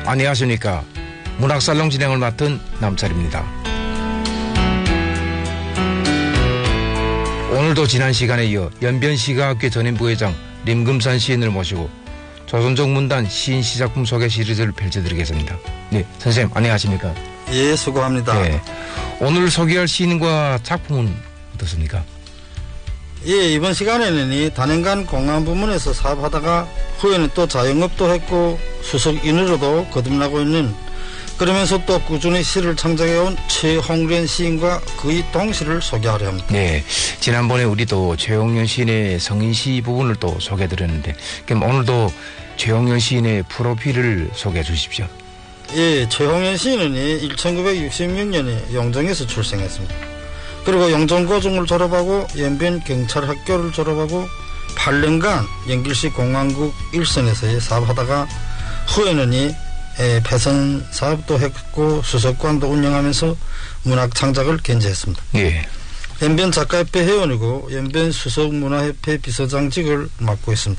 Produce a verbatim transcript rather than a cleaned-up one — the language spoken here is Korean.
안녕하십니까. 문학살롱 진행을 맡은 남철입니다. 오늘도 지난 시간에 이어 연변시가학회 전임부회장 림금산 시인을 모시고 조선족 문단 시인 시작품 소개 시리즈를 펼쳐드리겠습니다. 네, 선생님 안녕하십니까? 예, 수고합니다. 네, 오늘 소개할 시인과 작품은 어떻습니까? 예, 이번 시간에는 이 단연간 공안 부문에서 사업하다가 후에는 또 자영업도 했고 수석인으로도 거듭나고 있는, 그러면서 또 꾸준히 시를 창작해온 최홍련 시인과 그의 동시를 소개하려 합니다. 네, 지난번에 우리도 최홍련 시인의 성인시 부분을 또 소개해드렸는데, 그럼 오늘도 최홍련 시인의 프로필을 소개해 주십시오. 예, 최홍련 시인은 천구백육십육 년에 영정에서 출생했습니다. 그리고 영정고중을 졸업하고 연변 경찰학교를 졸업하고 팔 년간 연길시 공안국 일선에서 사업하다가 후에는 이 폐선 사업도 했고 수석관도 운영하면서 문학 창작을 견제했습니다. 예. 연변 작가협회 회원이고 연변 수석문화협회 비서장직을 맡고 있습니다.